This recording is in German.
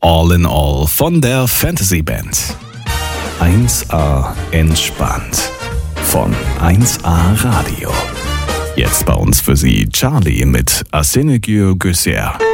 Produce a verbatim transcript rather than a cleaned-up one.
All in All von der Fantasy Band. eins a entspannt von eins a Radio. Jetzt bei uns für Sie Charlie mit Asenegür Göser.